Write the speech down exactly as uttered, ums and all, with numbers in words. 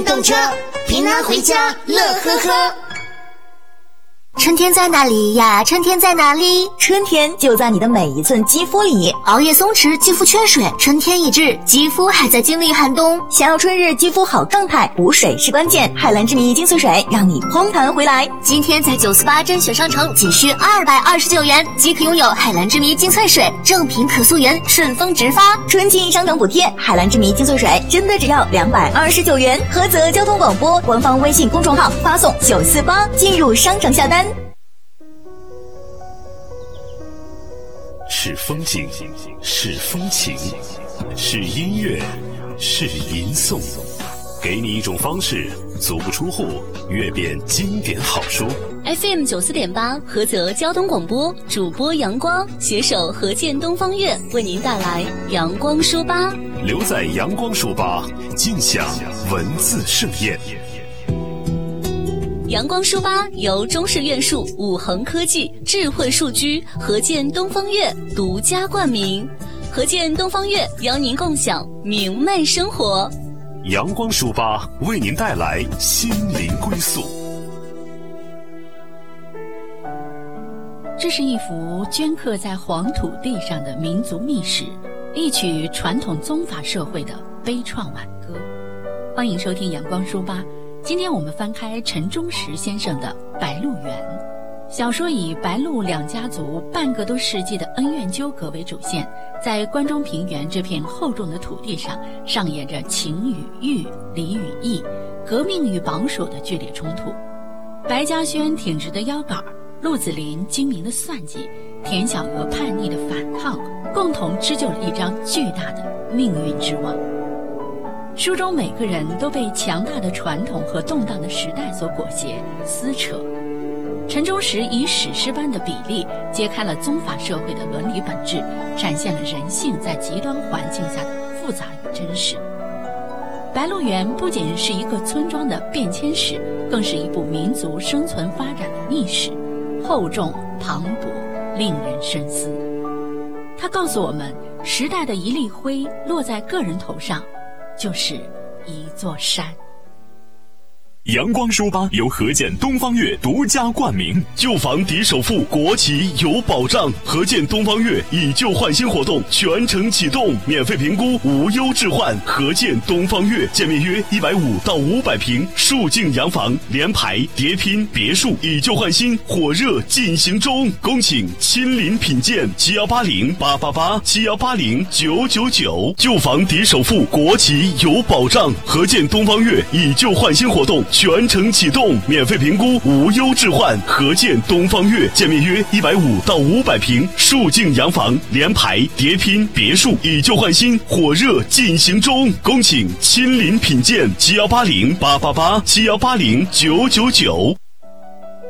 动车，平安回家，乐呵呵。 春天在哪里呀？春天在哪里？春天就在你的每一寸肌肤里。熬夜松弛，肌肤缺水，春天已至，肌肤还在经历寒冬。想要春日肌肤好状态，补水是关键。海蓝之谜精粹水让你嘭弹回来。今天在九四八甄选商城仅需二百二十九元即可拥有海蓝之谜精粹水，正品可溯源，顺丰直发。春季商城补贴，海蓝之谜精粹水真的只要两百二十九元。菏泽交通广播官方微信公众号发送九四八进入商城下单。 是风景，是风情，是音乐，是吟诵，给你一种方式，足不出户阅遍经典好书。 F M 九四点八，菏泽交通广播，主播阳光携手何健东方悦为您带来阳光书吧。 留在阳光书吧，尽享文字盛宴。 阳光书吧由中式院术、五恒科技、智慧数居、何健东方悦独家冠名。何健东方悦邀您共享明媚生活。 阳光书吧为您带来心灵归宿。 这是一幅镌刻在黄土地上的民族秘史，一曲传统宗法社会的悲怆挽歌。欢迎收听阳光书吧。今天我们翻开陈忠实先生的《白鹿原》小说，以白鹿两家族半个多世纪的恩怨纠葛为主线，在关中平原这片厚重的土地上上演着情与欲、礼与义、革命与保守的剧烈冲突。白嘉轩挺直的腰杆，陆子霖精明的算计，田小娥叛逆的反抗，共同织就了一张巨大的命运之网。书中每个人都被强大的传统和动荡的时代所裹挟撕扯。陈忠实以史诗般的比例揭开了宗法社会的伦理本质，展现了人性在极端环境下的复杂与真实。白鹿原不仅是一个村庄的变迁史，更是一部民族生存发展的历史，厚重磅礴，令人深思。它告诉我们，时代的一粒灰落在个人头上，就是一座山。 阳光书吧由何健东方悦独家冠名，旧房抵首付，国企有保障。何健东方悦以旧换新活动全程启动，免费评估，无忧置换。何健东方悦建面约一百五到五百平，数境洋房、联排、叠拼、别墅，以旧换新，火热进行中。恭请亲临品鉴，七幺八零八八八七幺八零九九九。旧房抵首付，国企有保障。何健东方悦以旧换新活动全程启动，免费评估，无忧置换。何健东方悦建面约一百五到五百平，数境洋房、联排、叠拼、别墅，以旧换新，火热进行中。恭请亲临品鉴，七幺八零八八八七幺八零九九九。